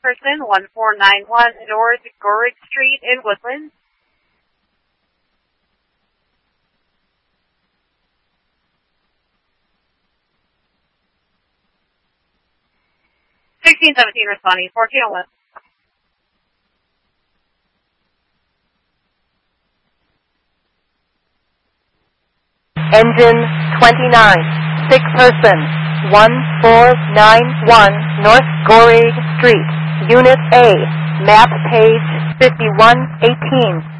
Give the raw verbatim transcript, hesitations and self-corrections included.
person one four nine one North Gorig Street in Woodland. sixteen seventeen responding, fourteen oh one. Engine twenty-nine, sick person, one four nine one North Gorig Street, Unit A, map page fifty-one eighteen.